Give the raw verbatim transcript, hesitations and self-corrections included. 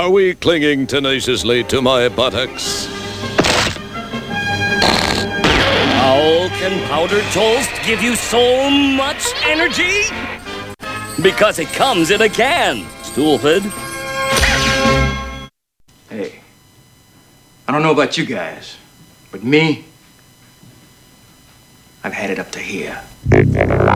are we clinging tenaciously to my buttocks? How can powdered toast give you so much energy? Because it comes in a can, stupid. Hey, I don't know about you guys, but me, I've had it up to here.